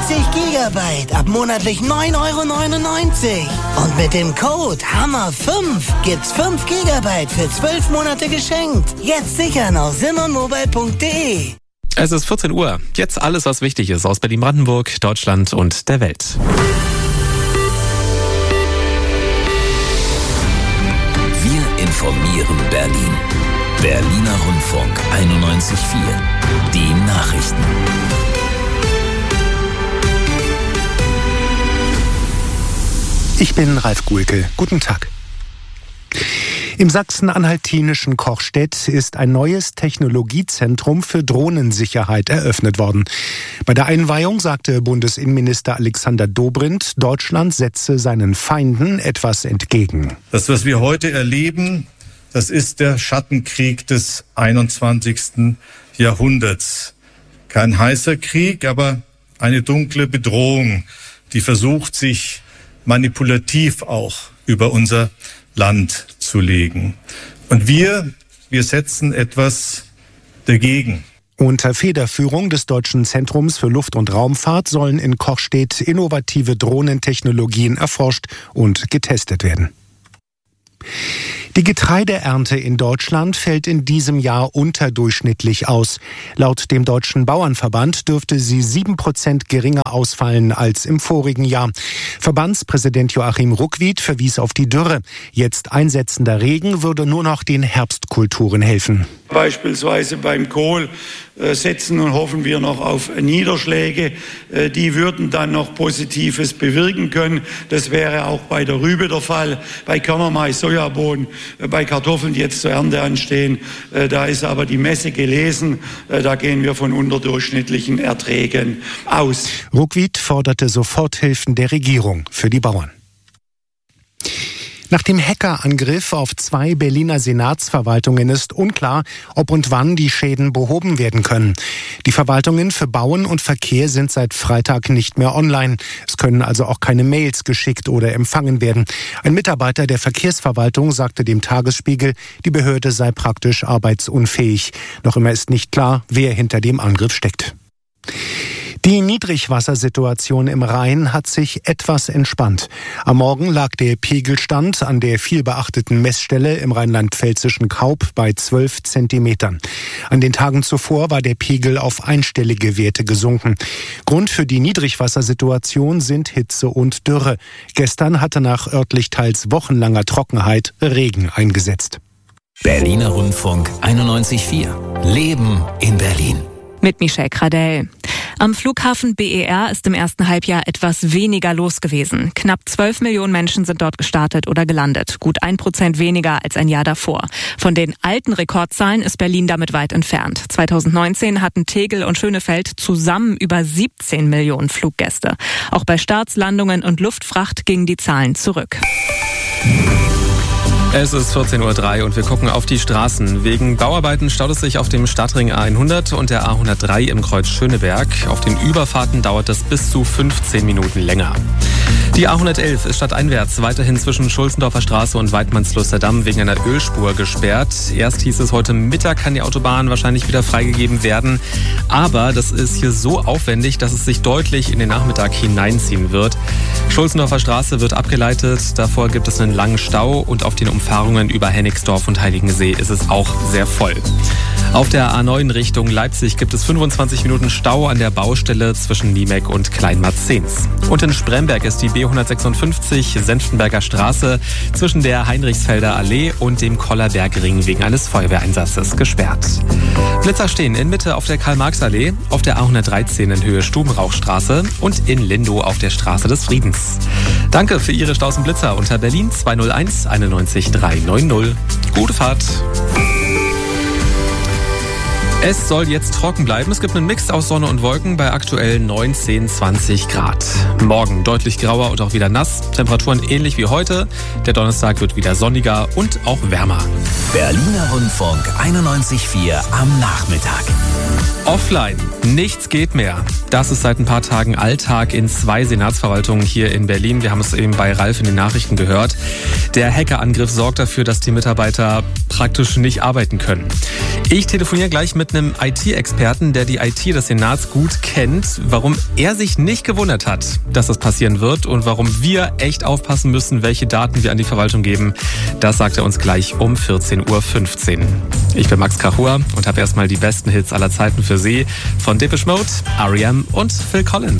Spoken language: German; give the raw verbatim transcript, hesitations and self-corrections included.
vierzig Gigabyte ab monatlich neun Euro neunundneunzig. Und mit dem Code Hammer fünf gibt's fünf Gigabyte für zwölf Monate geschenkt. Jetzt sichern auf simon-mobile punkt de. Es ist vierzehn Uhr. Jetzt alles, was wichtig ist aus Berlin-Brandenburg, Deutschland und der Welt. Wir informieren Berlin. Berliner Rundfunk einundneunzig Komma vier. Die Nachrichten. Ich bin Ralf Guhlke. Guten Tag. Im sachsen-anhaltinischen Kochstedt ist ein neues Technologiezentrum für Drohnensicherheit eröffnet worden. Bei der Einweihung sagte Bundesinnenminister Alexander Dobrindt, Deutschland setze seinen Feinden etwas entgegen. Das, was wir heute erleben, das ist der Schattenkrieg des einundzwanzigsten Jahrhunderts. Kein heißer Krieg, aber eine dunkle Bedrohung, die versucht, sich manipulativ auch über unser Land zu legen. Und wir, wir setzen etwas dagegen. Unter Federführung des Deutschen Zentrums für Luft- und Raumfahrt sollen in Kochstedt innovative Drohnentechnologien erforscht und getestet werden. Die Getreideernte in Deutschland fällt in diesem Jahr unterdurchschnittlich aus. Laut dem Deutschen Bauernverband dürfte sie sieben Prozent geringer ausfallen als im vorigen Jahr. Verbandspräsident Joachim Ruckwied verwies auf die Dürre. Jetzt einsetzender Regen würde nur noch den Herbstkulturen helfen. Beispielsweise beim Kohl setzen und hoffen wir noch auf Niederschläge. Die würden dann noch Positives bewirken können. Das wäre auch bei der Rübe der Fall, bei Körnermais, Sojabohnen, bei Kartoffeln, die jetzt zur Ernte anstehen. Da ist aber die Messe gelesen. Da gehen wir von unterdurchschnittlichen Erträgen aus. Ruckwied forderte Soforthilfen der Regierung für die Bauern. Nach dem Hackerangriff auf zwei Berliner Senatsverwaltungen ist unklar, ob und wann die Schäden behoben werden können. Die Verwaltungen für Bauen und Verkehr sind seit Freitag nicht mehr online. Es können also auch keine Mails geschickt oder empfangen werden. Ein Mitarbeiter der Verkehrsverwaltung sagte dem Tagesspiegel, die Behörde sei praktisch arbeitsunfähig. Noch immer ist nicht klar, wer hinter dem Angriff steckt. Die Niedrigwassersituation im Rhein hat sich etwas entspannt. Am Morgen lag der Pegelstand an der vielbeachteten Messstelle im rheinland-pfälzischen Kaub bei zwölf Zentimetern. An den Tagen zuvor war der Pegel auf einstellige Werte gesunken. Grund für die Niedrigwassersituation sind Hitze und Dürre. Gestern hatte nach örtlich teils wochenlanger Trockenheit Regen eingesetzt. Berliner Rundfunk einundneunzig Komma vier. Leben in Berlin. Mit Michelle Kradell. Am Flughafen B E R ist im ersten Halbjahr etwas weniger los gewesen. Knapp zwölf Millionen Menschen sind dort gestartet oder gelandet. Gut ein Prozent weniger als ein Jahr davor. Von den alten Rekordzahlen ist Berlin damit weit entfernt. zweitausendneunzehn hatten Tegel und Schönefeld zusammen über siebzehn Millionen Fluggäste. Auch bei Starts, Landungen und Luftfracht gingen die Zahlen zurück. Es ist vierzehn Uhr drei und wir gucken auf die Straßen. Wegen Bauarbeiten staut es sich auf dem Stadtring A hundert und der A hundertdrei im Kreuz Schöneberg. Auf den Überfahrten dauert es bis zu fünfzehn Minuten länger. Die A hundertelf ist stadteinwärts weiterhin zwischen Schulzendorfer Straße und Weidmannsluster Damm wegen einer Ölspur gesperrt. Erst hieß es, heute Mittag kann die Autobahn wahrscheinlich wieder freigegeben werden. Aber das ist hier so aufwendig, dass es sich deutlich in den Nachmittag hineinziehen wird. Schulzendorfer Straße wird abgeleitet. Davor gibt es einen langen Stau und auf den Umfahrungen über Hennigsdorf und Heiligensee ist es auch sehr voll. Auf der A neun Richtung Leipzig gibt es fünfundzwanzig Minuten Stau an der Baustelle zwischen Niemek und Kleinmarzens. Und in Spremberg ist die B hundertsechsundfünfzig Senftenberger Straße zwischen der Heinrichsfelder Allee und dem Kollerbergring wegen eines Feuerwehreinsatzes gesperrt. Blitzer stehen in Mitte auf der Karl-Marx-Allee, auf der A hundertdreizehn in Höhe Stubenrauchstraße und in Lindow auf der Straße des Friedens. Danke für Ihre Staus und Blitzer unter Berlin zwei null eins einundneunzig drei neun null. Gute Fahrt! Es soll jetzt trocken bleiben. Es gibt einen Mix aus Sonne und Wolken bei aktuell neunzehn, zwanzig Grad. Morgen deutlich grauer und auch wieder nass. Temperaturen ähnlich wie heute. Der Donnerstag wird wieder sonniger und auch wärmer. Berliner Rundfunk einundneunzig Komma vier am Nachmittag. Offline. Nichts geht mehr. Das ist seit ein paar Tagen Alltag in zwei Senatsverwaltungen hier in Berlin. Wir haben es eben bei Ralf in den Nachrichten gehört. Der Hackerangriff sorgt dafür, dass die Mitarbeiter praktisch nicht arbeiten können. Ich telefoniere gleich mit einem I T-Experten, der die I T des Senats gut kennt, warum er sich nicht gewundert hat, dass das passieren wird und warum wir echt aufpassen müssen, welche Daten wir an die Verwaltung geben. Das sagt er uns gleich um vierzehn Uhr fünfzehn. Ich bin Max Krachua und habe erstmal die besten Hits aller Zeiten für Sie von Depeche Mode, R E M und Phil Collins.